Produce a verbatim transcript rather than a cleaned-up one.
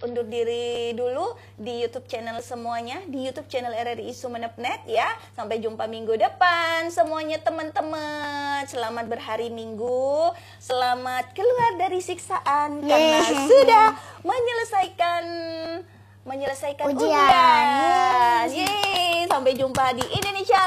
undur diri dulu di YouTube channel semuanya, di YouTube channel R R I Sumeneb Net ya. Sampai jumpa minggu depan semuanya teman-teman. Selamat berhari Minggu, selamat keluar dari siksaan karena Yeah. sudah menyelesaikan menyelesaikan Ujian. ujian. Yeay, sampai jumpa di Indonesia